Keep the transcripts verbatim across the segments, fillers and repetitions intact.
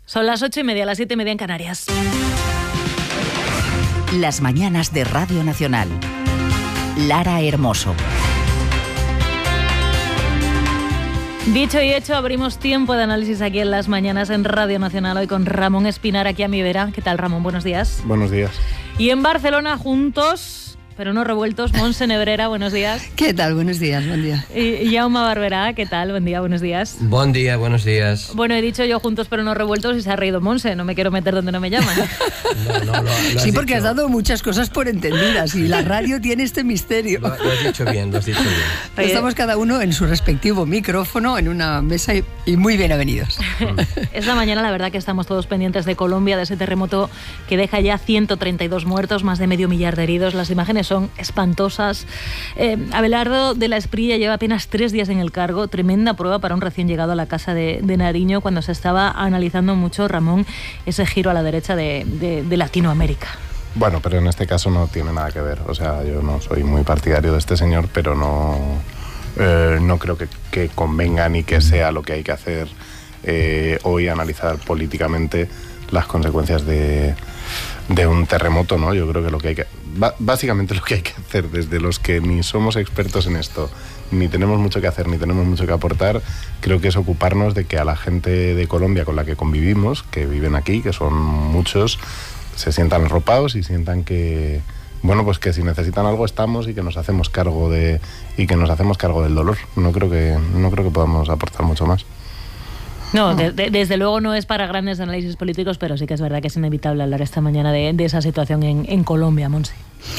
Son las ocho y media, las siete y media en Canarias. Las mañanas de Radio Nacional. Lara Hermoso. Dicho y hecho, abrimos tiempo de análisis aquí en Las Mañanas en Radio Nacional, hoy con Ramón Espinar aquí a mi vera. ¿Qué tal, Ramón? Buenos días. Buenos días. Y en Barcelona, juntos, pero no revueltos, Montse Nebrera, buenos días. ¿Qué tal? Buenos días, buen día. Y Jaume Barberá, ¿qué tal? Buen día, buenos días. Buen día, buenos días. Bueno, he dicho yo juntos pero no revueltos y se ha reído Montse, no me quiero meter donde no me llaman. No, no, lo, lo has sí, porque dicho. has dado muchas cosas por entendidas y la radio tiene este misterio. Lo, lo has dicho bien, lo has dicho bien. Estamos cada uno en su respectivo micrófono, en una mesa y, y muy bien avenidos. Esta mañana la verdad que estamos todos pendientes de Colombia, de ese terremoto que deja ya ciento treinta y dos muertos, más de medio millar de heridos. Las imágenes son espantosas. Eh, Abelardo de la Esprilla lleva apenas tres días en el cargo, tremenda prueba para un recién llegado a la casa de, de Nariño, cuando se estaba analizando mucho, Ramón, ese giro a la derecha de, de, de Latinoamérica. Bueno, pero en este caso no tiene nada que ver. O sea, yo no soy muy partidario de este señor, pero no, eh, no creo que, que convenga ni que sea lo que hay que hacer eh, hoy, analizar políticamente las consecuencias de, de un terremoto, ¿no? Yo creo que lo que hay que... Básicamente lo que hay que hacer desde los que ni somos expertos en esto, ni tenemos mucho que hacer, ni tenemos mucho que aportar, creo que es ocuparnos de que a la gente de Colombia con la que convivimos, que viven aquí, que son muchos, se sientan arropados y sientan que, bueno, pues que si necesitan algo estamos y que nos hacemos cargo de y que nos hacemos cargo del dolor. No creo que no creo que podamos aportar mucho más. No, de, de, desde luego no es para grandes análisis políticos, pero sí que es verdad que es inevitable hablar esta mañana de, de esa situación en, en Colombia, Montse.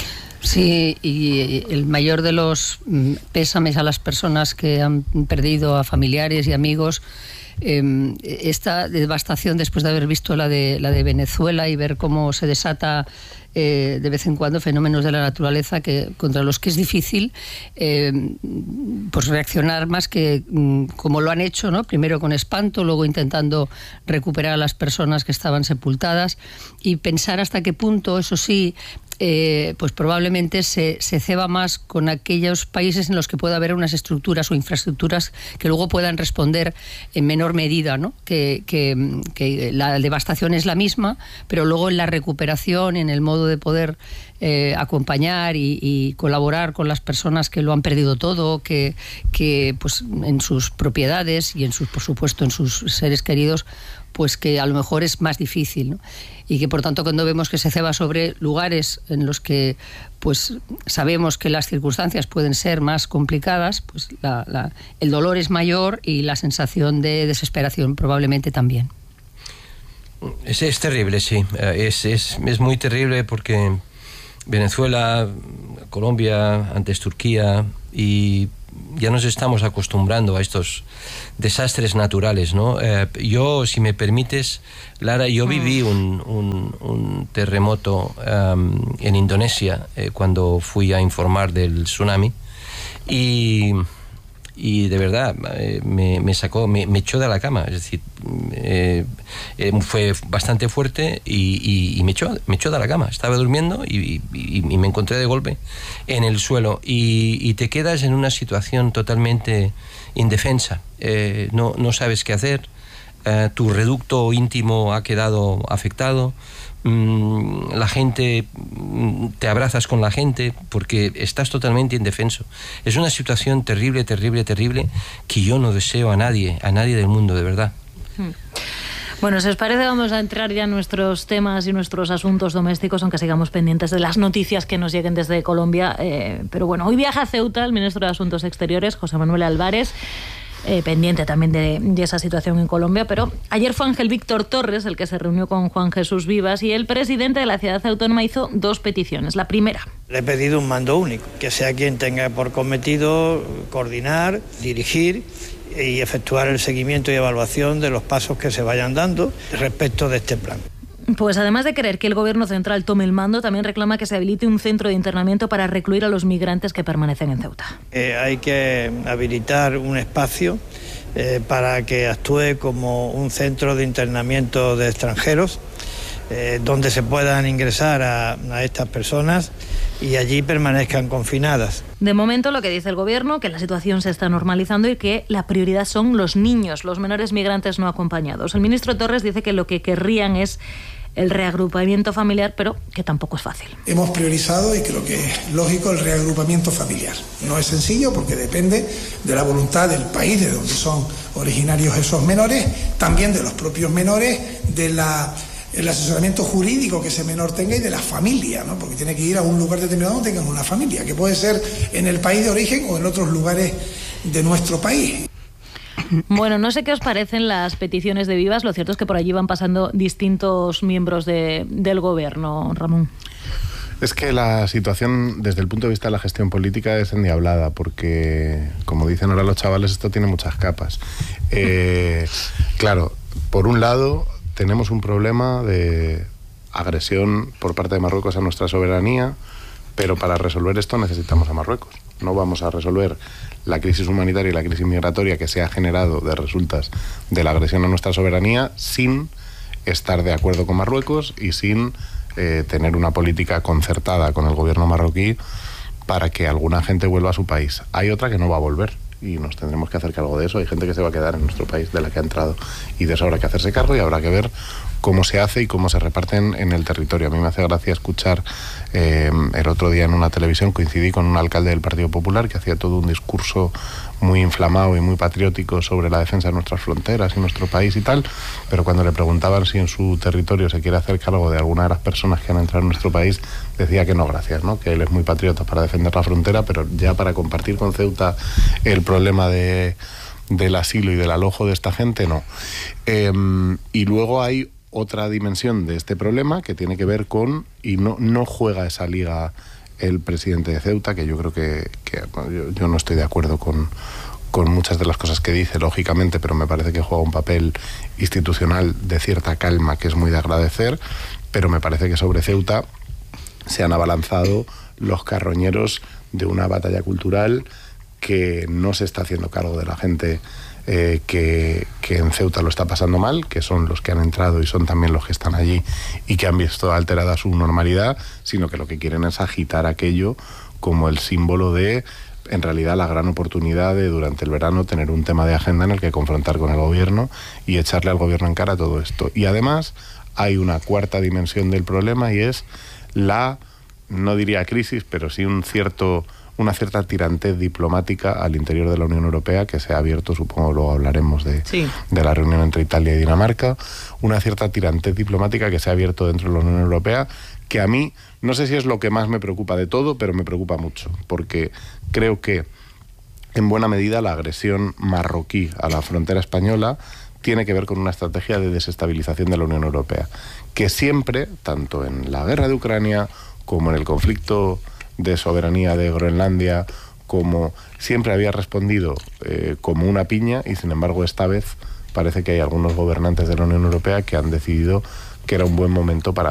Sí, y el mayor de los pésames a las personas que han perdido a familiares y amigos. Eh, esta devastación después de haber visto la de, la de Venezuela y ver cómo se desata eh, de vez en cuando fenómenos de la naturaleza que, contra los que es difícil eh, pues reaccionar más que mm, como lo han hecho, ¿no? Primero con espanto, luego intentando recuperar a las personas que estaban sepultadas y pensar hasta qué punto, eso sí, Eh, pues probablemente se, se ceba más con aquellos países en los que pueda haber unas estructuras o infraestructuras que luego puedan responder en menor medida, ¿no? Que, que, que la devastación es la misma, pero luego en la recuperación, en el modo de poder eh, acompañar y, y colaborar con las personas que lo han perdido todo, que, que pues en sus propiedades y en sus, por supuesto en sus seres queridos, pues que a lo mejor es más difícil, ¿no? Y que por tanto cuando vemos que se ceba sobre lugares en los que pues sabemos que las circunstancias pueden ser más complicadas, pues la, la, el dolor es mayor y la sensación de desesperación probablemente también. Es, es terrible, sí. Es, es, es muy terrible porque Venezuela, Colombia, antes Turquía, y ya nos estamos acostumbrando a estos desastres naturales, ¿no? Eh, yo, si me permites, Lara, yo viví un, un, un terremoto um, en Indonesia eh, cuando fui a informar del tsunami y, y de verdad eh, me, me sacó, me, me echó de la cama, es decir, eh, eh, fue bastante fuerte y, y, y me, echó, me echó de la cama. Estaba durmiendo y, y, y me encontré de golpe en el suelo y, y te quedas en una situación totalmente indefensa. Eh, no, no sabes qué hacer, eh, tu reducto íntimo ha quedado afectado, mm, la gente, te abrazas con la gente porque estás totalmente indefenso. Es una situación terrible, terrible, terrible que yo no deseo a nadie, a nadie del mundo, de verdad. Hmm. Bueno, si os parece vamos a entrar ya en nuestros temas y nuestros asuntos domésticos, aunque sigamos pendientes de las noticias que nos lleguen desde Colombia. Eh, pero bueno, hoy viaja a Ceuta el ministro de Asuntos Exteriores, José Manuel Álvarez, eh, pendiente también de, de esa situación en Colombia. Pero ayer fue Ángel Víctor Torres el que se reunió con Juan Jesús Vivas y el presidente de la ciudad autónoma hizo dos peticiones. La primera: le he pedido un mando único, que sea quien tenga por cometido coordinar, dirigir y efectuar el seguimiento y evaluación de los pasos que se vayan dando respecto de este plan. Pues además de querer que el gobierno central tome el mando, también reclama que se habilite un centro de internamiento para recluir a los migrantes que permanecen en Ceuta. Eh, hay que habilitar un espacio eh, para que actúe como un centro de internamiento de extranjeros, eh, donde se puedan ingresar a, a estas personas y allí permanezcan confinadas. De momento lo que dice el Gobierno, que la situación se está normalizando y que la prioridad son los niños, los menores migrantes no acompañados. El ministro Torres dice que lo que querrían es el reagrupamiento familiar, pero que tampoco es fácil. Hemos priorizado, y creo que es lógico, el reagrupamiento familiar. No es sencillo porque depende de la voluntad del país de donde son originarios esos menores, también de los propios menores, de la el asesoramiento jurídico que ese menor tenga y de la familia, ¿no? Porque tiene que ir a un lugar determinado donde tengan una familia, que puede ser en el país de origen o en otros lugares de nuestro país. Bueno, no sé qué os parecen las peticiones de Vivas, lo cierto es que por allí van pasando distintos miembros de, del Gobierno, Ramón. Es que la situación, desde el punto de vista de la gestión política, es endiablada, porque, como dicen ahora los chavales, esto tiene muchas capas. Eh, claro, por un lado, tenemos un problema de agresión por parte de Marruecos a nuestra soberanía, pero para resolver esto necesitamos a Marruecos. No vamos a resolver la crisis humanitaria y la crisis migratoria que se ha generado de resultas de la agresión a nuestra soberanía sin estar de acuerdo con Marruecos y sin eh, tener una política concertada con el gobierno marroquí para que alguna gente vuelva a su país. Hay otra que no va a volver y nos tendremos que hacer cargo de eso. Hay gente que se va a quedar en nuestro país de la que ha entrado y de eso habrá que hacerse cargo y habrá que ver cómo se hace y cómo se reparten en el territorio. A mí me hace gracia escuchar eh, el otro día en una televisión, coincidí con un alcalde del Partido Popular que hacía todo un discurso muy inflamado y muy patriótico sobre la defensa de nuestras fronteras y nuestro país y tal, pero cuando le preguntaban si en su territorio se quiere hacer cargo de alguna de las personas que han entrado en nuestro país, decía que no, gracias, ¿no? Que él es muy patriota para defender la frontera, pero ya para compartir con Ceuta el problema de, del asilo y del alojo de esta gente, no. Eh, y luego hay otra dimensión de este problema que tiene que ver con, y no, no juega esa liga el presidente de Ceuta, que yo creo que, que yo, yo no estoy de acuerdo con, con muchas de las cosas que dice, lógicamente, pero me parece que juega un papel institucional de cierta calma que es muy de agradecer, pero me parece que sobre Ceuta se han abalanzado los carroñeros de una batalla cultural que no se está haciendo cargo de la gente eh, que, que en Ceuta lo está pasando mal, que son los que han entrado y son también los que están allí y que han visto alterada su normalidad, sino que lo que quieren es agitar aquello como el símbolo de, en realidad, la gran oportunidad de durante el verano tener un tema de agenda en el que confrontar con el gobierno y echarle al gobierno en cara todo esto. Y además hay una cuarta dimensión del problema y es la, no diría crisis, pero sí un cierto... una cierta tirantez diplomática al interior de la Unión Europea que se ha abierto, supongo luego hablaremos de, sí. de la reunión entre Italia y Dinamarca, una cierta tirantez diplomática que se ha abierto dentro de la Unión Europea, que a mí, no sé si es lo que más me preocupa de todo, pero me preocupa mucho, porque creo que en buena medida la agresión marroquí a la frontera española tiene que ver con una estrategia de desestabilización de la Unión Europea, que siempre, tanto en la guerra de Ucrania como en el conflicto de soberanía de Groenlandia, como siempre había respondido eh, como una piña, y sin embargo esta vez parece que hay algunos gobernantes de la Unión Europea que han decidido que era un buen momento para